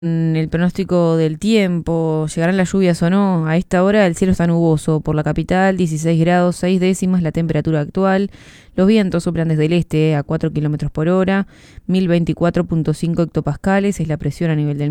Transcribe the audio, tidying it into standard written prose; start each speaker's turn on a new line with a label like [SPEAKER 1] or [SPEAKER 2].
[SPEAKER 1] El pronóstico del tiempo, ¿llegarán las lluvias o no? A esta hora el cielo está nuboso. Por la capital, 16 grados 6 décimas la temperatura actual. Los vientos soplan desde el este a 4 kilómetros por hora. 1024,5 hectopascales es la presión a nivel del